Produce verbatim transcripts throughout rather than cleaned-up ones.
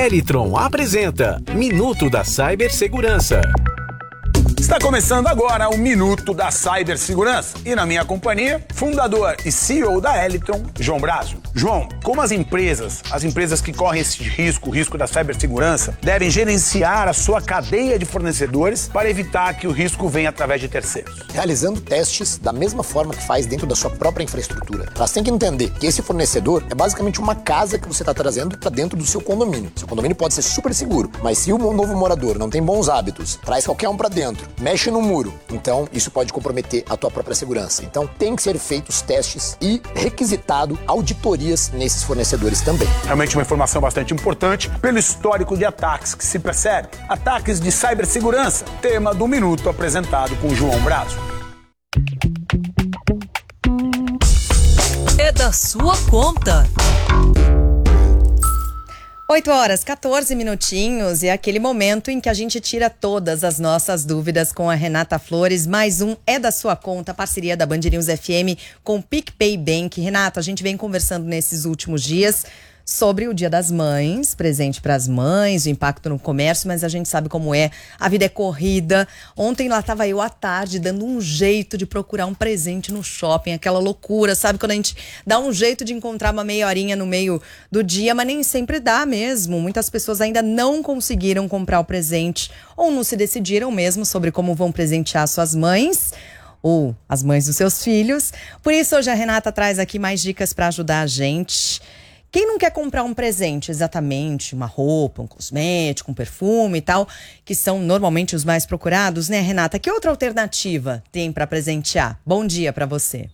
Elitron apresenta Minuto da Cibersegurança. Está começando agora o Minuto da Cibersegurança e na minha companhia, fundador e C E O da Elitron, João Brazo. João, como as empresas, as empresas que correm esse risco, o risco da cibersegurança, devem gerenciar a sua cadeia de fornecedores para evitar que o risco venha através de terceiros? Realizando testes da mesma forma que faz dentro da sua própria infraestrutura. Elas têm que entender que esse fornecedor é basicamente uma casa que você está trazendo para dentro do seu condomínio. Seu condomínio pode ser super seguro, mas se o novo morador não tem bons hábitos, traz qualquer um para dentro, mexe no muro, então isso pode comprometer a tua própria segurança. Então tem que ser feitos testes e requisitado auditorias nesses fornecedores também. Realmente uma informação bastante importante pelo histórico de ataques que se percebe. Ataques de cibersegurança, tema do Minuto apresentado com João Brazo. É da sua conta. oito horas, quatorze minutinhos, e é aquele momento em que a gente tira todas as nossas dúvidas com a Renata Flores. Mais um É da Sua Conta, parceria da Band News F M com o PicPay Bank. Renata, a gente vem conversando nesses últimos dias sobre o Dia das Mães, presente para as mães, o impacto no comércio, mas a gente sabe como é, a vida é corrida. Ontem lá estava eu à tarde dando um jeito de procurar um presente no shopping, aquela loucura, sabe? Quando a gente dá um jeito de encontrar uma meia horinha no meio do dia, mas nem sempre dá mesmo. Muitas pessoas ainda não conseguiram comprar o presente ou não se decidiram mesmo sobre como vão presentear suas mães ou as mães dos seus filhos. Por isso hoje a Renata traz aqui mais dicas para ajudar a gente. Quem não quer comprar um presente exatamente, uma roupa, um cosmético, um perfume e tal, que são normalmente os mais procurados, né, Renata? Que outra alternativa tem para presentear? Bom dia para você.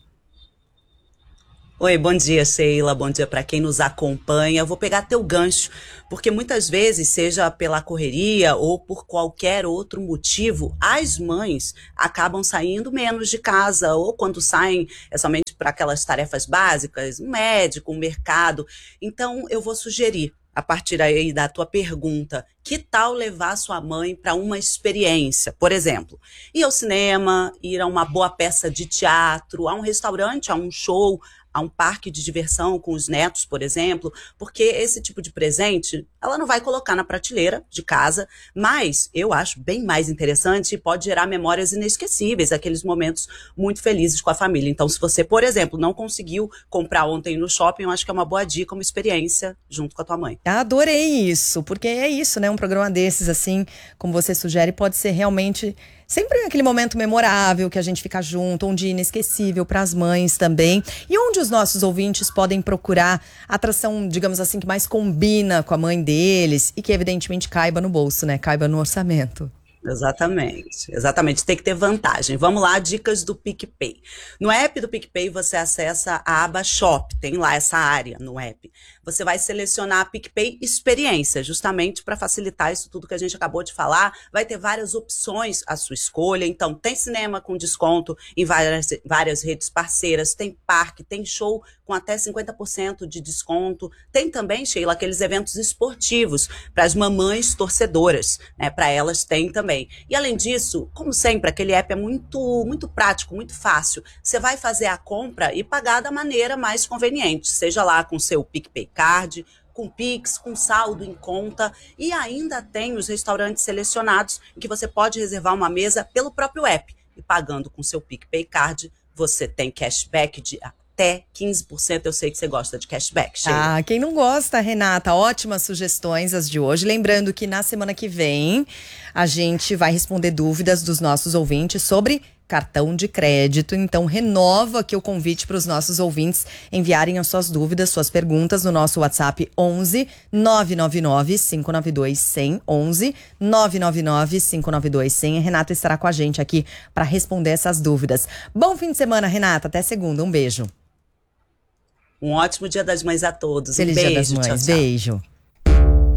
Oi, bom dia, Sheila, bom dia para quem nos acompanha. Eu vou pegar teu gancho, porque muitas vezes, seja pela correria ou por qualquer outro motivo, as mães acabam saindo menos de casa, ou quando saem é somente para aquelas tarefas básicas, um médico, um mercado. Então, eu vou sugerir, a partir aí da tua pergunta, que tal levar sua mãe para uma experiência? Por exemplo, ir ao cinema, ir a uma boa peça de teatro, a um restaurante, a um show, a um parque de diversão com os netos, por exemplo, porque esse tipo de presente ela não vai colocar na prateleira de casa, mas eu acho bem mais interessante e pode gerar memórias inesquecíveis, aqueles momentos muito felizes com a família. Então, se você, por exemplo, não conseguiu comprar ontem no shopping, eu acho que é uma boa dica, uma experiência junto com a tua mãe. Adorei isso, porque é isso, né? Um programa desses, assim, como você sugere, pode ser realmente sempre aquele momento memorável que a gente fica junto, um dia inesquecível para as mães também. E onde os nossos ouvintes podem procurar a atração, digamos assim, que mais combina com a mãe deles e que evidentemente caiba no bolso, né? Caiba no orçamento. Exatamente, exatamente, tem que ter vantagem. Vamos lá, dicas do PicPay. No app do PicPay você acessa a aba Shop, tem lá essa área no app. Você vai selecionar a PicPay Experiência, justamente para facilitar isso tudo que a gente acabou de falar. Vai ter várias opções à sua escolha, então tem cinema com desconto em várias, várias redes parceiras, tem parque, tem show com até cinquenta por cento de desconto. Tem também, Sheila, aqueles eventos esportivos para as mamães torcedoras, né? Para elas tem também. E além disso, como sempre, aquele app é muito, muito prático, muito fácil. Você vai fazer a compra e pagar da maneira mais conveniente, seja lá com seu PicPay Card, com Pix, com saldo em conta, e ainda tem os restaurantes selecionados em que você pode reservar uma mesa pelo próprio app. E pagando com seu PicPay Card, você tem cashback de até quinze por cento. Eu sei que você gosta de cashback, Sheila. Ah, quem não gosta, Renata? Ótimas sugestões as de hoje. Lembrando que na semana que vem a gente vai responder dúvidas dos nossos ouvintes sobre cartão de crédito. Então, renova aqui o convite para os nossos ouvintes enviarem as suas dúvidas, suas perguntas no nosso WhatsApp onze nove nove nove, cinco nove dois, cem, onze nove nove nove, cinco nove dois, cem. A Renata estará com a gente aqui para responder essas dúvidas. Bom fim de semana, Renata. Até segunda. Um beijo. Um ótimo Dia das Mães a todos. Feliz Um beijo. Dia das Mães. Tchau, tchau. Beijo.